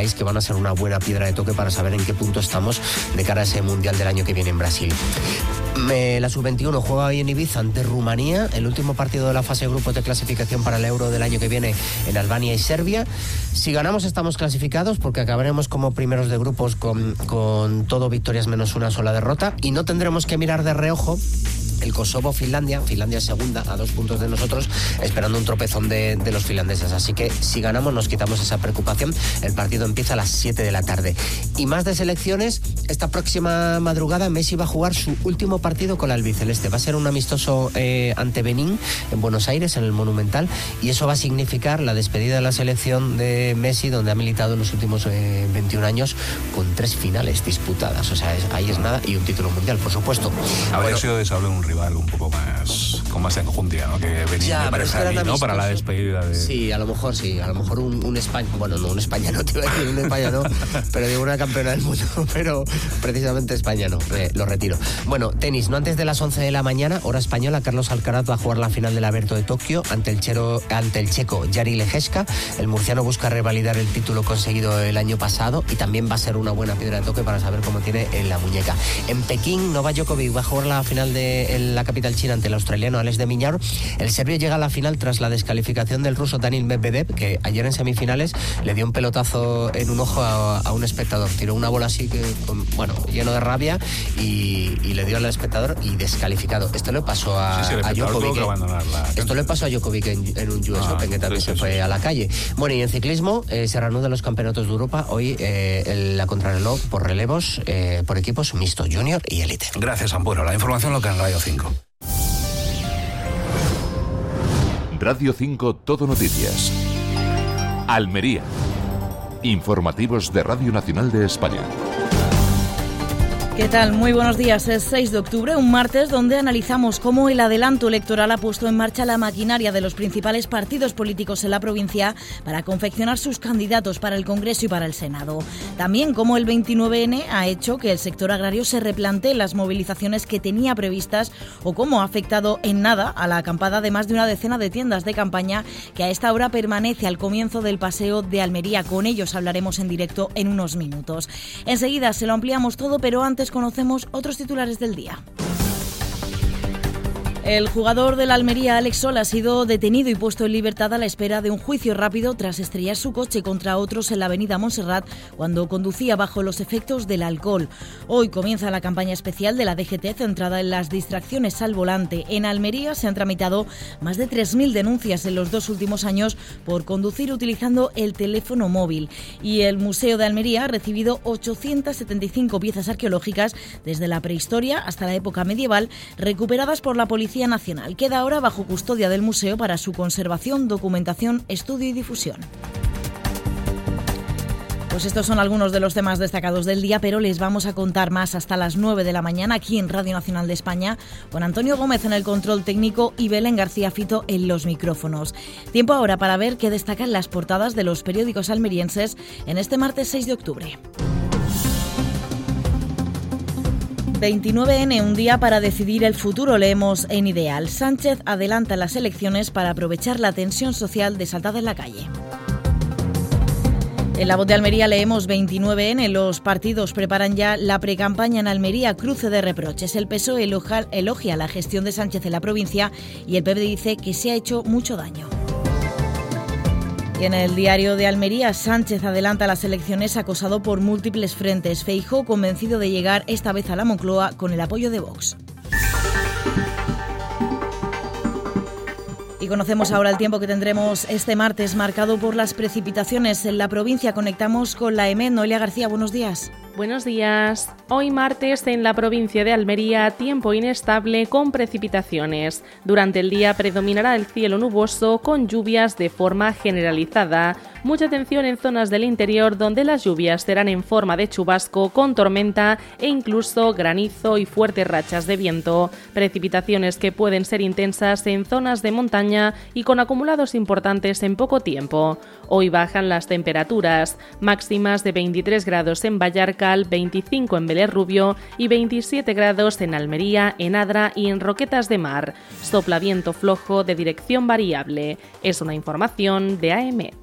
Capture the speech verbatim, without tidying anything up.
país que van a ser una buena piedra de toque para saber en qué punto estamos de cara a ese Mundial del año que viene en Brasil. Me, la sub veintiuno juega hoy en Ibiza ante Rumanía, el último partido de la fase de grupos de clasificación para el Euro del año que viene en Albania y Serbia. Si ganamos estamos clasificados porque acabaremos como primeros de grupos con, con todo victorias menos una sola derrota, y no tendremos que mirar de reojo el Kosovo-Finlandia. Finlandia es segunda a dos puntos de nosotros, esperando un tropezón de, de los finlandeses. Así que si ganamos nos quitamos esa preocupación. El partido empieza a las siete de la tarde. Y más de selecciones, esta próxima madrugada Messi va a jugar su último partido con la albiceleste. Va a ser un amistoso eh, ante Benín en Buenos Aires, en el Monumental, y eso va a significar la despedida de la selección de Messi, donde ha militado en los últimos eh, veintiún años con tres finales disputadas. O sea, es, ahí es nada, y un título mundial, por supuesto. Habría bueno, sido deseable un rival un poco más con más enjundia, ¿no? Que Benín, ya, me parece a mí, ¿no? Para la despedida de... Sí, a lo mejor sí, a lo mejor un, un España, bueno, no un España, no te iba a decir un España, no, pero digo una campeona del mundo, pero precisamente España no, eh, lo retiro. Bueno, tenis, no antes de las once de la mañana, hora española, Carlos Alcaraz va a jugar la final del Abierto de Tokio ante el, chero, ante el checo Jari Lehecka. El murciano busca revalidar el título conseguido el año pasado y también va a ser una buena piedra de toque para saber cómo tiene en la muñeca. En Pekín, Novak Djokovic va a jugar la final de en la capital china ante el australiano Alex de Minaur. El serbio llega a la final tras la descalificación del ruso Daniil Medvedev, que ayer en semifinales le dio un pelotazo en un ojo a, a un espectador. Tiró una bola así que, bueno, lleno de rabia y, y le dio al espectador y descalificado. Esto le pasó a, sí, sí, a Djokovic. Que Esto le pasó a Djokovic en, en un U S ah, Open, que también sí, se sí, fue sí. a la calle. Bueno, y en ciclismo eh, se reanudan los campeonatos de Europa. Hoy eh, el, la contrarreloj por relevos, eh, por equipos mixto, junior y élite. Gracias, Ampuero. La información local en Radio cinco. Radio cinco Todo Noticias. Almería. Informativos de Radio Nacional de España. ¿Qué tal? Muy buenos días. Es seis de octubre, un martes donde analizamos cómo el adelanto electoral ha puesto en marcha la maquinaria de los principales partidos políticos en la provincia para confeccionar sus candidatos para el Congreso y para el Senado. También cómo el veintinueve ene ha hecho que el sector agrario se replantee las movilizaciones que tenía previstas o cómo ha afectado en nada a la acampada de más de una decena de tiendas de campaña que a esta hora permanece al comienzo del paseo de Almería. Con ellos hablaremos en directo en unos minutos. Enseguida se lo ampliamos todo, pero antes conocemos otros titulares del día. El jugador del Almería, Alex Sol, ha sido detenido y puesto en libertad a la espera de un juicio rápido tras estrellar su coche contra otros en la avenida Montserrat cuando conducía bajo los efectos del alcohol. Hoy comienza la campaña especial de la D G T centrada en las distracciones al volante. En Almería se han tramitado más de tres mil denuncias en los dos últimos años por conducir utilizando el teléfono móvil. Y el Museo de Almería ha recibido ochocientas setenta y cinco piezas arqueológicas desde la prehistoria hasta la época medieval, recuperadas por la Policía Nacional. Queda ahora bajo custodia del museo para su conservación, documentación, estudio y difusión. Pues estos son algunos de los temas destacados del día, pero les vamos a contar más hasta las nueve de la mañana aquí en Radio Nacional de España, con Antonio Gómez en el control técnico y Belén García Fito en los micrófonos. Tiempo ahora para ver qué destacan las portadas de los periódicos almerienses en este martes seis de octubre. veintinueve ene, un día para decidir el futuro, leemos en Ideal. Sánchez adelanta las elecciones para aprovechar la tensión social desatada en la calle. En La Voz de Almería leemos veintinueve ene, los partidos preparan ya la precampaña en Almería, cruce de reproches. El P S O E elogia, elogia la gestión de Sánchez en la provincia y el P P dice que se ha hecho mucho daño. Y en el Diario de Almería, Sánchez adelanta las elecciones acosado por múltiples frentes. Feijóo convencido de llegar esta vez a la Moncloa con el apoyo de Vox. Y conocemos ahora el tiempo que tendremos este martes, marcado por las precipitaciones en la provincia. Conectamos con la EMET. Noelia García, buenos días. Buenos días. Hoy martes en la provincia de Almería, tiempo inestable con precipitaciones. Durante el día predominará el cielo nuboso con lluvias de forma generalizada. Mucha atención en zonas del interior donde las lluvias serán en forma de chubasco con tormenta e incluso granizo y fuertes rachas de viento. Precipitaciones que pueden ser intensas en zonas de montaña y con acumulados importantes en poco tiempo. Hoy bajan las temperaturas, máximas de veintitrés grados en Vallarca, veinticinco en Vélez Rubio y veintisiete grados en Almería, en Adra y en Roquetas de Mar. Sopla viento flojo de dirección variable. Es una información de A E M E T.